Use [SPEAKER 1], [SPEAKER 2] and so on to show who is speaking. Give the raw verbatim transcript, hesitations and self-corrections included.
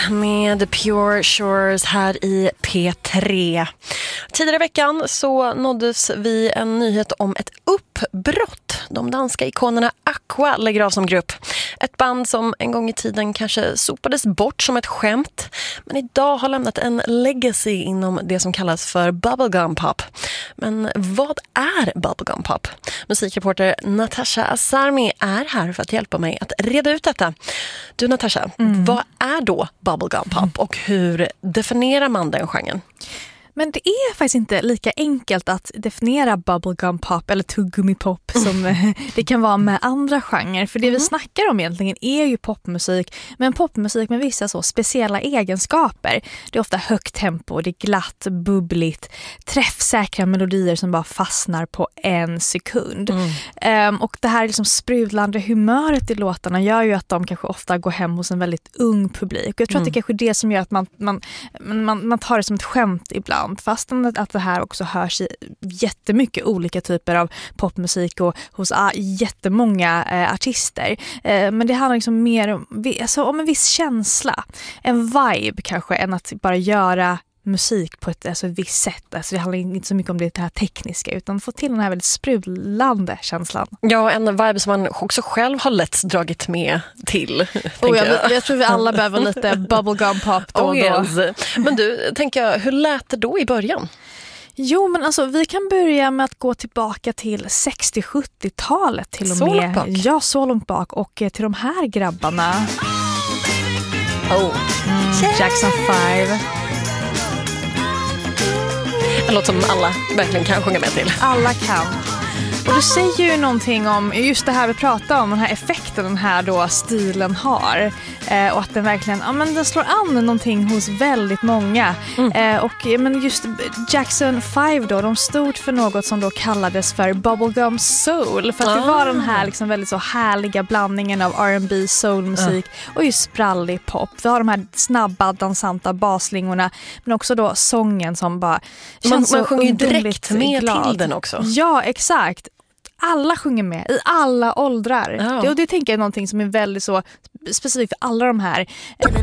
[SPEAKER 1] Med Pure Shores här i P tre. Tidigare i veckan så nåddes vi en nyhet om ett uppbrott. De danska ikonerna Aqua lägger av som grupp. Ett band som en gång i tiden kanske sopades bort som ett skämt, men idag har lämnat en legacy inom det som kallas för bubblegum pop. Men vad är bubblegum pop? Musikreporter Natasha Asarmi är här för att hjälpa mig att reda ut detta. Du Natasha, mm. vad är då bubblegum pop och hur definierar man den genren?
[SPEAKER 2] Men det är faktiskt inte lika enkelt att definiera bubblegum pop eller tuggummi pop som det kan vara med andra genrer. För det mm. vi snackar om egentligen är ju popmusik, men popmusik med vissa så speciella egenskaper. Det är ofta högt tempo, det är glatt, bubbligt, träffsäkra melodier som bara fastnar på en sekund. Mm. Um, och det här liksom sprudlande humöret i låtarna gör ju att de kanske ofta går hem hos en väldigt ung publik. Och jag tror mm. att det kanske är det som gör att man, man, man, man tar det som ett skämt ibland. Fastän att det här också hörs i jättemycket olika typer av popmusik och hos ah, jättemånga eh, artister. Eh, men det handlar liksom mer om, alltså, om en viss känsla. En vibe kanske än att bara göra musik på ett, alltså, ett visst sätt. Alltså, det handlar inte så mycket om det här tekniska utan få till den här väldigt sprudlande känslan.
[SPEAKER 1] Ja, en vibe som man också själv har lätt dragit med till.
[SPEAKER 2] Oh, jag, jag. jag tror vi alla behöver lite bubblegum pop då och
[SPEAKER 1] oh,
[SPEAKER 2] då.
[SPEAKER 1] Yes. Men du, tänker jag, hur lät det då i början?
[SPEAKER 2] Jo, men alltså vi kan börja med att gå tillbaka till sextio-sjuttiotalet till och
[SPEAKER 1] så
[SPEAKER 2] med.
[SPEAKER 1] Långt bak.
[SPEAKER 2] Ja, så långt bak. Och till de här grabbarna.
[SPEAKER 1] Oh.
[SPEAKER 2] Mm, Jackson five.
[SPEAKER 1] En låt som alla verkligen kan sjunga med till.
[SPEAKER 2] Alla kan. Och du säger ju någonting om just det här vi pratar om, den här effekten den här då stilen har. Eh, och att den verkligen, ja men den slår an någonting hos väldigt många. Mm. Eh, och men just Jackson five då, de stod för något som då kallades för bubblegum soul. För att ah. det var den här liksom väldigt så härliga blandningen av R and B, soulmusik uh. och just sprallig pop. Vi har de här snabba, dansanta baslingorna, men också då sången som bara känns
[SPEAKER 1] man,
[SPEAKER 2] så
[SPEAKER 1] man sjunger ju direkt med
[SPEAKER 2] glad.
[SPEAKER 1] Till den också.
[SPEAKER 2] Ja, exakt. Alla sjunger med, i alla åldrar.
[SPEAKER 1] Oh.
[SPEAKER 2] Det, och det tänker jag är någonting som är väldigt så specifikt för alla de här